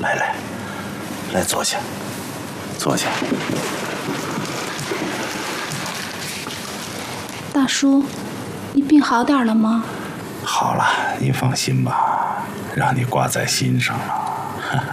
来坐下，坐下。 大叔，你病好点了吗？ 好了，你放心吧，让你挂在心上了。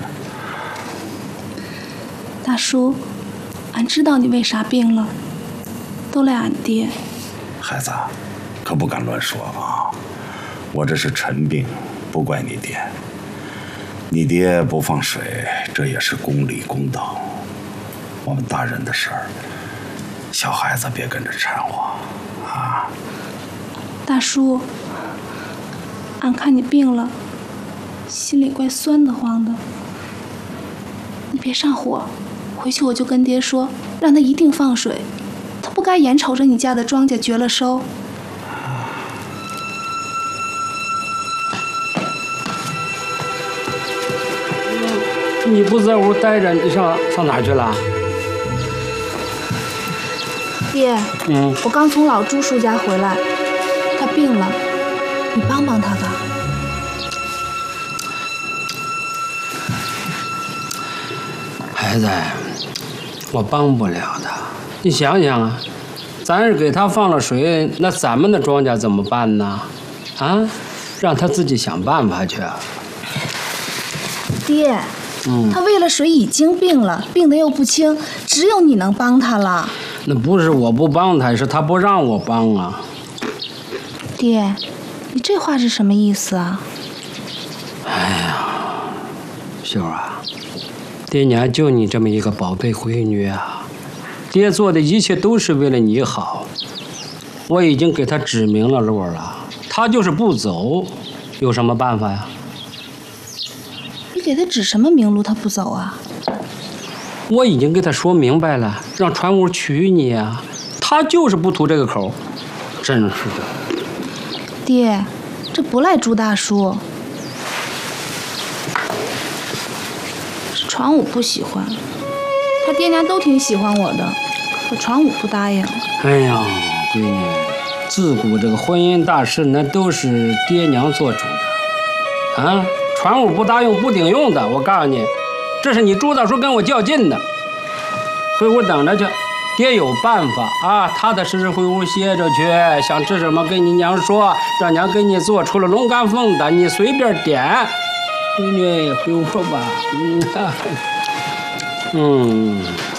大叔，俺知道你为啥病了，都赖俺爹。 孩子，可不敢乱说啊！我这是陈病，不怪你爹。你爹不放水，这也是公理公道。我们大人的事儿，小孩子别跟着掺和啊！ 大叔，俺看你病了，心里怪酸得慌的。你别上火，回去我就跟爹说，让他一定放水。他不该眼瞅着你家的庄稼绝了收。 你不在屋待着，你上哪去了？ 爹，我刚从老朱叔家回来，他病了，你帮帮他吧。 孩子，我帮不了他。你想想啊，咱是给他放了水，那咱们的庄稼怎么办呢？啊，让他自己想办法去。 爹，他为了水已经病了，病得又不轻，只有你能帮他了。 那不是我不帮他，是他不让我帮啊。 爹，你这话是什么意思啊？ 哎呀，秀儿啊，爹娘就你这么一个宝贝闺女啊，爹做的一切都是为了你好。我已经给他指明了路了，他就是不走，有什么办法呀？ 你给他指什么明路，他不走啊？ 我已经给他说明白了，让船务娶你呀，他就是不吐这个口，真是的。 爹，这不赖朱大叔，是船武不喜欢，他爹娘都挺喜欢我的，可船武不答应。 哎呀，闺女，自古这个婚姻大事那都是爹娘做主的，啊，船务不答应不顶用的。我告诉你，这是你朱大叔跟我较劲的。回屋等着去，爹有办法啊，踏踏实实回屋歇着去，想吃什么跟你娘说，让娘给你做，除了龙肝凤的你随便点。闺女，回屋吧。